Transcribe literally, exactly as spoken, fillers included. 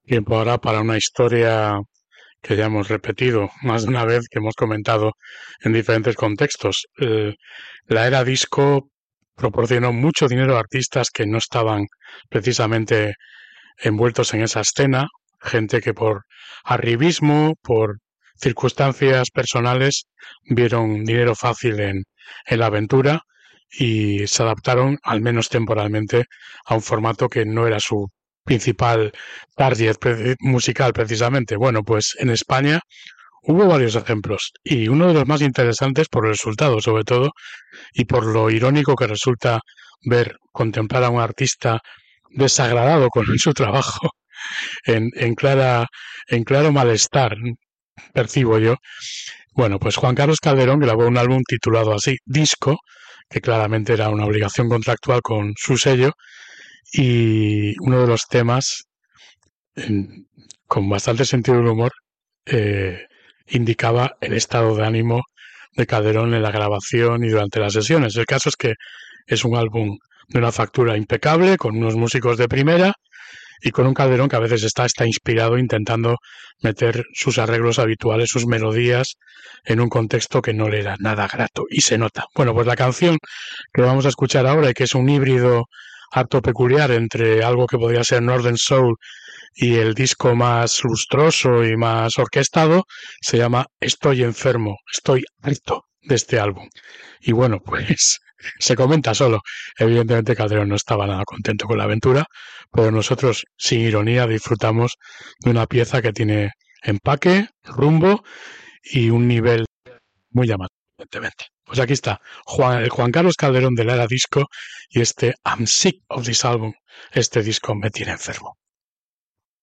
Tiempo ahora para una historia que ya hemos repetido más de una vez, que hemos comentado en diferentes contextos. Eh, la era disco proporcionó mucho dinero a artistas que no estaban precisamente envueltos en esa escena, gente que por arribismo, por circunstancias personales, vieron dinero fácil en, en la aventura y se adaptaron, al menos temporalmente, a un formato que no era su principal target pre- musical precisamente. Bueno, pues en España hubo varios ejemplos y uno de los más interesantes por el resultado, sobre todo, y por lo irónico que resulta ver, contemplar a un artista desagradado con su trabajo, en, en clara, en claro malestar, percibo yo. Bueno, pues Juan Carlos Calderón grabó un álbum titulado así, Disco, que claramente era una obligación contractual con su sello, y uno de los temas, en- con bastante sentido del humor, eh, indicaba el estado de ánimo de Calderón en la grabación y durante las sesiones. El caso es que es un álbum de una factura impecable, con unos músicos de primera y con un Calderón que a veces está, está inspirado intentando meter sus arreglos habituales, sus melodías, en un contexto que no le era nada grato, y se nota. Bueno, pues la canción que vamos a escuchar ahora, y que es un híbrido harto peculiar entre algo que podría ser Northern Soul y el disco más lustroso y más orquestado, se llama Estoy enfermo, estoy harto de este álbum. Y bueno, pues se comenta solo. Evidentemente Calderón no estaba nada contento con la aventura, pero nosotros, sin ironía, disfrutamos de una pieza que tiene empaque, rumbo y un nivel muy llamativo, evidentemente. Pues aquí está, Juan, el Juan Carlos Calderón de la era disco y este I'm sick of this album. Este disco me tiene enfermo.